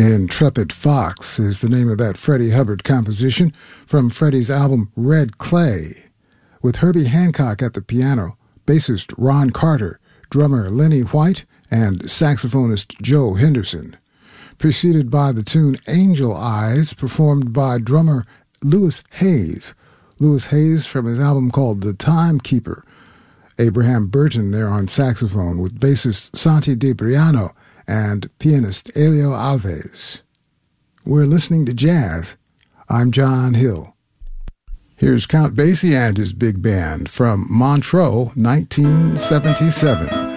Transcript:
Intrepid Fox is the name of that Freddie Hubbard composition from Freddie's album Red Clay, with Herbie Hancock at the piano, bassist Ron Carter, drummer Lenny White, and saxophonist Joe Henderson, preceded by the tune Angel Eyes, performed by drummer Louis Hayes. Louis Hayes from his album called The Timekeeper. Abraham Burton there on saxophone with bassist Santi DiBriano and pianist Elio Alves. We're listening to jazz. I'm John Hill. Here's Count Basie and his big band from Montreux, 1977.